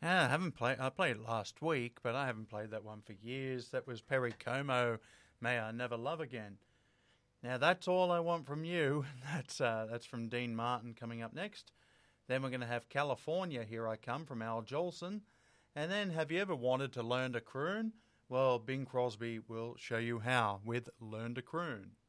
Yeah, I haven't played. I played it last week, but I haven't played that one for years. That was Perry Como, May I Never Love Again. Now that's all I want from you. That's from Dean Martin coming up next. Then we're going to have California, Here I Come from Al Jolson. And then, have you ever wanted to learn to croon? Well, Bing Crosby will show you how with Learn to Croon.